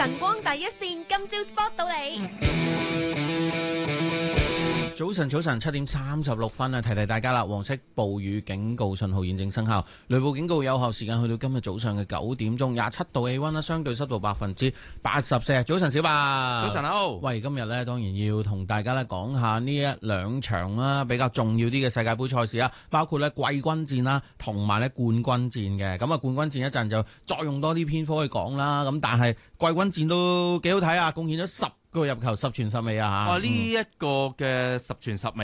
晨光第一線，今朝 spot 到你。 早晨7:36啊，提提大家啦，黃色暴雨警告信號現正生效，雷暴警告有效時間去到今日早上嘅9點鐘，27度氣溫啦，相對濕度84%。早晨小白， 早晨好。 喂，今日呢當然要同大家咧講下呢一兩場啦，比較重要啲嘅世界盃賽事啦，包括咧季軍戰啦，同埋咧冠軍戰嘅。咁啊，冠軍戰一陣就再用多啲篇幅去講啦。咁但係季軍戰都幾好睇啊，貢獻咗10個入球，10傳10美啊嚇。 呢一個嘅10傳10美。